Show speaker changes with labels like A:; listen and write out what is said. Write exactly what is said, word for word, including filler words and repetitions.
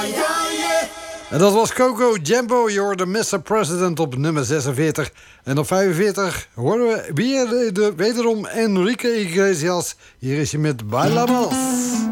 A: En dat was Coco Jambo, je hoorde mister President op nummer zesenveertig. En op vijfenveertig horen we weer de, de, wederom Enrique Iglesias. Hier is hij met Bailamos.